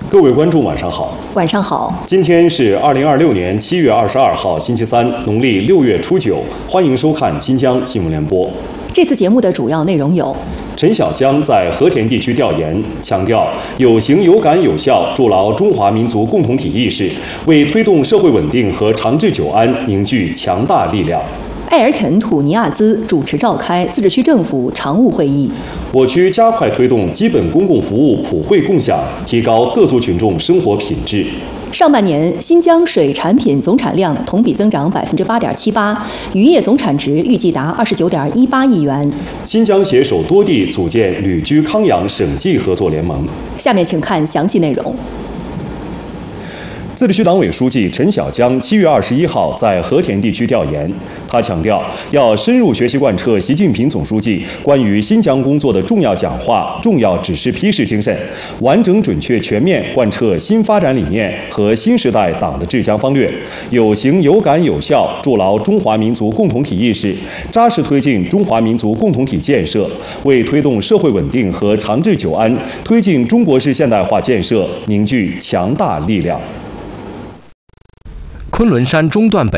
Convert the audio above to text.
各位观众，晚上好。 晚上好。 今天是2026年7月22号，星期三，农历6月初9。欢迎收看新疆新闻联播。 这次节目的主要内容有： 陈小江在和田地区调研，强调有形有感有效，筑牢中华民族共同体意识，为推动社会稳定和长治久安凝聚强大力量。 埃尔肯土尼亚兹主持召开自治区政府常务会议。 我区加快推动基本公共服务普惠共享，提高各族群众生活品质。 上半年，新疆水产品总产量同比增长8.78%，渔业总产值预计达29.18亿元。 新疆携手多地组建旅居康养省际合作联盟。 下面请看详细内容。 自治区党委书记陈小江7月21号在和田地区调研，他强调要深入学习贯彻习近平总书记关于新疆工作的重要讲话、重要指示批示精神，完整、准确、全面贯彻新发展理念和新时代党的治疆方略，有形有感有效，筑牢中华民族共同体意识，扎实推进中华民族共同体建设，为推动社会稳定和长治久安、推进中国式现代化建设凝聚强大力量。 昆仑山中段北